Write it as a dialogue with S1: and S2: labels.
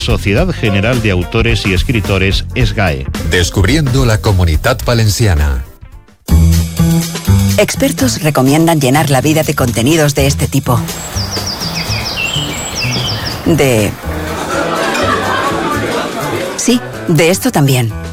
S1: Sociedad General de Autores y Escritores, SGAE.
S2: Descubriendo la Comunitat Valenciana.
S3: Expertos recomiendan llenar la vida de contenidos de este tipo. Sí, de esto también.